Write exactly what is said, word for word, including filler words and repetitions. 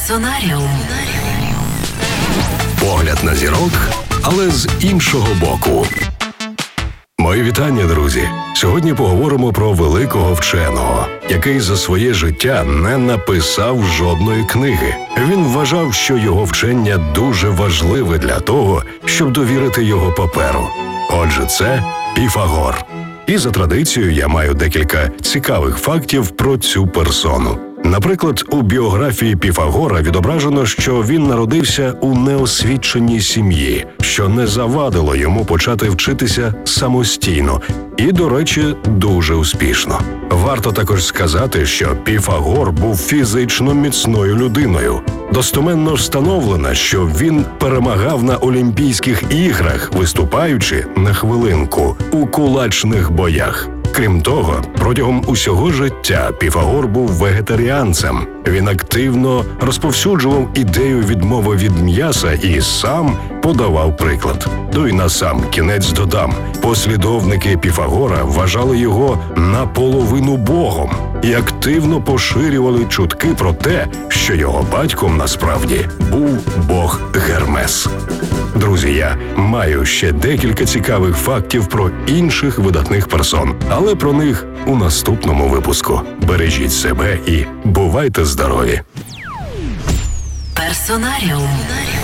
Персонаріум. Погляд на зірок, але з іншого боку. Мої вітання, друзі! Сьогодні поговоримо про великого вченого, який за своє життя не написав жодної книги. Він вважав, що його вчення дуже важливе для того, щоб довірити його паперу. Отже, це Піфагор. І за традицією я маю декілька цікавих фактів про цю персону. Наприклад, у біографії Піфагора відображено, що він народився у неосвіченій сім'ї, що не завадило йому почати вчитися самостійно і, до речі, дуже успішно. Варто також сказати, що Піфагор був фізично міцною людиною. Достеменно встановлено, що він перемагав на Олімпійських іграх, виступаючи, на хвилинку, у кулачних боях. Крім того, протягом усього життя Піфагор був вегетаріанцем. Він активно розповсюджував ідею відмови від м'яса і сам подавав приклад. То й на сам кінець додам. Послідовники Піфагора вважали його наполовину богом і активно поширювали чутки про те, що його батьком насправді був бог Гермес. Друзі, я маю ще декілька цікавих фактів про інших видатних персон, але про них у наступному випуску. Бережіть себе і бувайте здорові! Персонаріум.